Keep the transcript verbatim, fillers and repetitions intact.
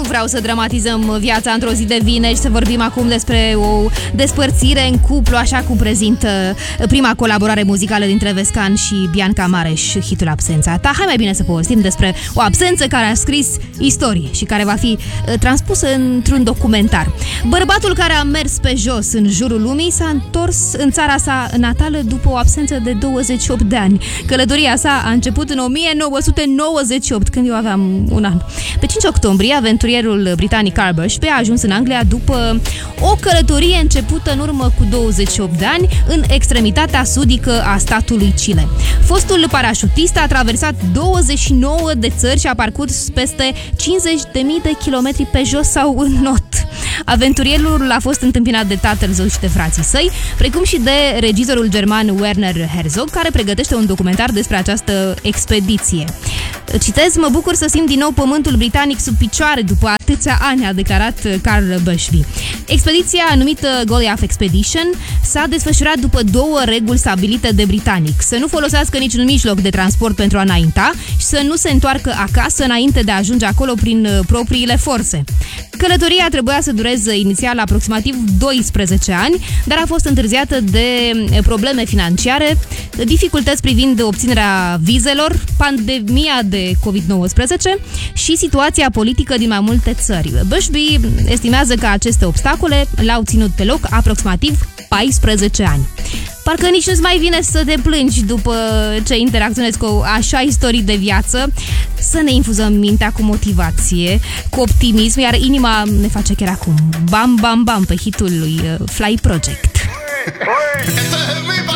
vreau să dramatizăm viața într-o zi de vineri, să vorbim acum despre o despărțire în cuplu, așa cum prezintă prima colaborare muzicală dintre Vescan și Bianca Mareș, hitul Absența ta. Hai mai bine să povestim despre o absență care a scris istorie și care va fi transpusă într-un documentar. Bărbatul care a mers pe jos în jurul lumii s-a întors în țara sa natală după o absență de douăzeci și opt de ani. Călătoria sa a început în o mie nouă sute nouăzeci și opt, când eu aveam un an. Pe cinci octombrie, aventurierul britanic Carl Bushby a ajuns în Anglia după o călătorie începută în urmă cu douăzeci și opt de ani în extremitatea sudică a statului Chile. Fostul parașutist a traversat douăzeci și nouă de țări și a parcurs peste cincizeci de mii de kilometri pe jos sau în not. Aventurierul a fost întâmpinat de tatăl său și de frații săi, precum și de regizorul german Werner Herzog, care pregătește un documentar despre această expediție. Citez: mă bucur să simt din nou pământul britanic sub picioare după atâția ani, a declarat Carl Bushby. Expediția, numită Goliath Expedition, s-a desfășurat după două reguli stabilite de britanic: să nu folosească niciun mijloc de transport pentru a înainta și să nu se întoarcă acasă înainte de a ajunge acolo prin propriile forțe. Călătoria trebuia să dureze inițial aproximativ doisprezece ani, dar a fost întârziată de probleme financiare, dificultăți privind obținerea vizelor, pandemia de covid nouăsprezece și situația politică din mai multe țări. Bushby estimează că aceste obstacole l-au ținut pe loc aproximativ paisprezece ani. Parcă nici nu-ți mai vine să te plângi după ce interacționezi cu așa istorii de viață, să ne infuzăm mintea cu motivație, cu optimism, iar inima ne face chiar acum bam, bam, bam pe hitul lui Fly Project.